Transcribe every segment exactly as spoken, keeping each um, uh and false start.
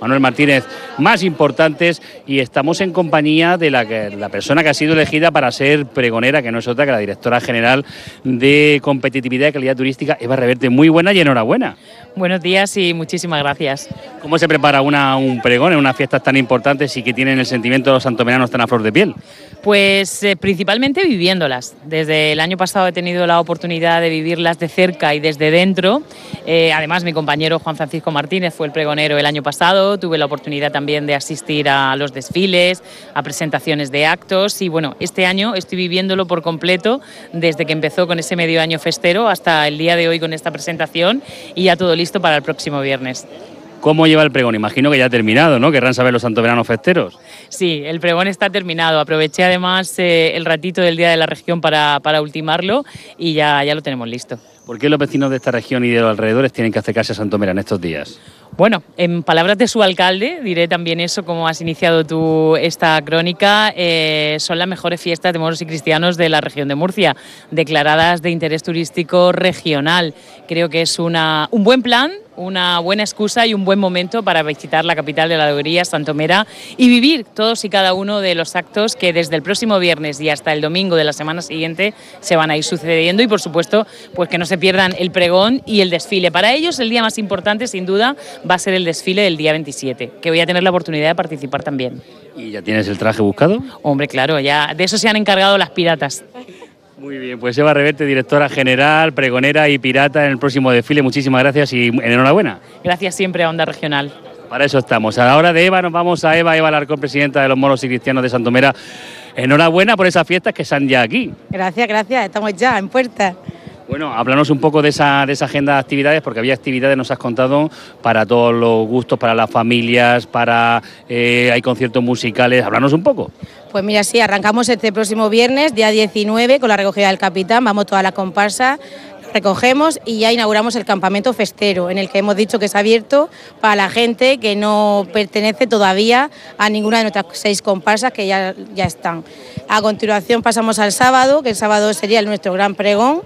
Manuel Martínez más importantes, y estamos en compañía de la, que, la persona que ha sido elegida para ser pregonera, que no es otra que la directora general de Competitividad y Calidad Turística, Eva Reverte. Muy buena y enhorabuena. Buenos días y muchísimas gracias. ¿Cómo se prepara una, un pregón en unas fiestas tan importantes y que tienen el sentimiento de los santomeranos tan a flor de piel? Pues eh, principalmente viviéndolas. Desde el año pasado he tenido la oportunidad de vivirlas de cerca y desde dentro. Eh, además, mi compañero Juan Francisco Martínez fue el pregonero el año pasado. Tuve la oportunidad también de asistir a los desfiles, a presentaciones de actos, y bueno, este año estoy viviéndolo por completo desde que empezó con ese medio año festero hasta el día de hoy con esta presentación, y ya todo listo para el próximo viernes. ¿Cómo lleva el pregón? Imagino que ya ha terminado, ¿no? Querrán saber los santomeranos festeros. Sí, el pregón está terminado. Aproveché además eh, el ratito del Día de la Región para, para ultimarlo y ya, ya lo tenemos listo. ¿Por qué los vecinos de esta región y de los alrededores tienen que acercarse a Santomera en estos días? Bueno, en palabras de su alcalde, diré también eso, como has iniciado tú esta crónica, eh, son las mejores fiestas de moros y cristianos de la región de Murcia, declaradas de interés turístico regional. Creo que es una, un buen plan, una buena excusa y un buen momento para visitar la capital de la alegría, Santomera, y vivir todos y cada uno de los actos que desde el próximo viernes y hasta el domingo de la semana siguiente se van a ir sucediendo, y por supuesto pues que no se pierdan el pregón y el desfile. Para ellos el día más importante sin duda va a ser el desfile del día veintisiete, que voy a tener la oportunidad de participar también. ¿Y ya tienes el traje buscado? Hombre, claro, ya de eso se han encargado las piratas. Muy bien, pues Eva Reverte, directora general, pregonera y pirata en el próximo desfile. Muchísimas gracias y enhorabuena. Gracias siempre a Onda Regional. Para eso estamos. A la hora de Eva nos vamos a Eva, Eva Alarcón, presidenta de los moros y cristianos de Santomera. Enhorabuena por esas fiestas que están ya aquí. Gracias, gracias, estamos ya en puerta. Bueno, háblanos un poco de esa, de esa agenda de actividades, porque había actividades, nos has contado, para todos los gustos, para las familias, para eh, hay conciertos musicales. Háblanos un poco. Pues mira, sí, arrancamos este próximo viernes, día diecinueve, con la recogida del capitán. Vamos todas las comparsas, recogemos y ya inauguramos el campamento festero, en el que hemos dicho que es abierto para la gente que no pertenece todavía a ninguna de nuestras seis comparsas que ya, ya están. A continuación pasamos al sábado, que el sábado sería nuestro gran pregón.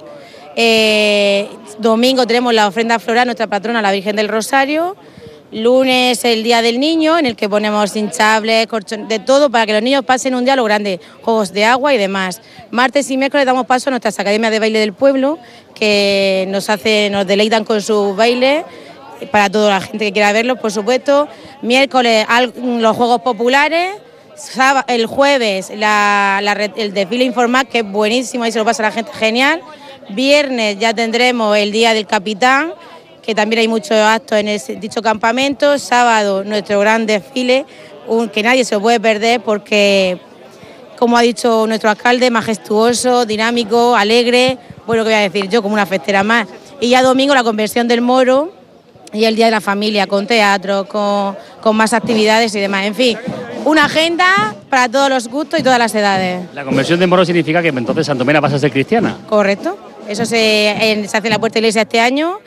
Eh, domingo tenemos la ofrenda floral, nuestra patrona, la Virgen del Rosario. Lunes el Día del Niño, en el que ponemos hinchables, colchones, de todo, para que los niños pasen un día a lo grande, juegos de agua y demás. Martes y miércoles damos paso a nuestras academias de baile del pueblo, que nos hace, nos deleitan con su baile, para toda la gente que quiera verlo, por supuesto. Miércoles los juegos populares. El jueves la, la, el desfile informal, que es buenísimo, ahí se lo pasa a la gente genial. Viernes ya tendremos el Día del Capitán, que también hay muchos actos en ese, dicho campamento. Sábado nuestro gran desfile, un, que nadie se lo puede perder porque, como ha dicho nuestro alcalde, majestuoso, dinámico, alegre, bueno, ¿qué voy a decir yo? Como una festera más. Y ya domingo la conversión del moro y el Día de la Familia, con teatro, con, con más actividades y demás. En fin, una agenda para todos los gustos y todas las edades. La conversión de moro significa que entonces Santomera pasa a ser cristiana. Correcto. Eso se, en, se hace en la Puerta de la Iglesia este año,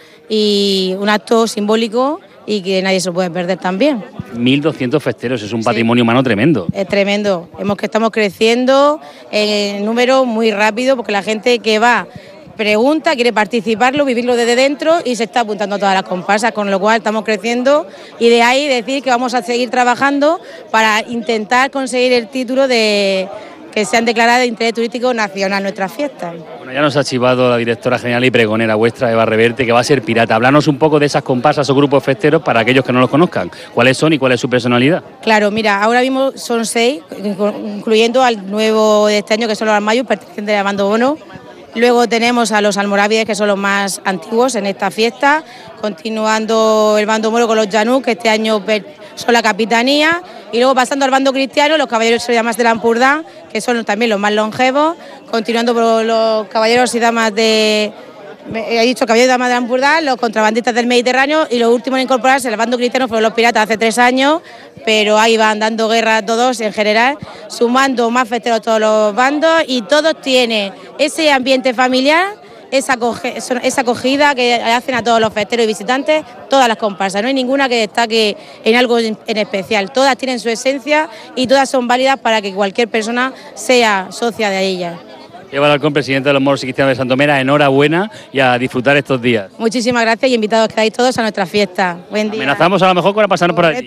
y un acto simbólico y que nadie se lo puede perder también. mil doscientos festeros, es un sí. patrimonio humano tremendo. Es tremendo. Hemos que estamos creciendo en número muy rápido, porque la gente que va pregunta, quiere participarlo, vivirlo desde dentro, y se está apuntando a todas las comparsas, con lo cual estamos creciendo, y de ahí decir que vamos a seguir trabajando para intentar conseguir el título de que sean declaradas de interés turístico nacional nuestras fiestas. Bueno, ya nos ha chivado la directora general y pregonera vuestra, Eva Reverte, que va a ser pirata. Háblanos un poco de esas comparsas o grupos festeros para aquellos que no los conozcan. ¿Cuáles son y cuál es su personalidad? Claro, mira, ahora mismo son seis, incluyendo al nuevo de este año, que son los Armayos, pertenecientes a Bando Bono. Luego tenemos a los almorávides, que son los más antiguos en esta fiesta, continuando el bando moro con los Janús, que este año son la capitanía, y luego pasando al bando cristiano, los caballeros y damas de la Ampurdán, que son también los más longevos, continuando por los caballeros y damas de... He dicho caballeros y damas de la Ampurdán, los contrabandistas del Mediterráneo, y los últimos en incorporarse al bando cristiano fueron los piratas hace tres años, pero ahí van dando guerra a todos en general, sumando más festeros todos los bandos, y todos tienen ese ambiente familiar, esa, acoge, esa acogida que hacen a todos los festeros y visitantes, todas las comparsas. No hay ninguna que destaque en algo en especial, todas tienen su esencia y todas son válidas para que cualquier persona sea socia de ellas. Eva Alarcón, presidenta de los moros y cristianos de Santomera, enhorabuena y a disfrutar estos días. Muchísimas gracias y invitados quedáis todos a nuestra fiesta. Buen día. Amenazamos a lo mejor con pasarnos por allí.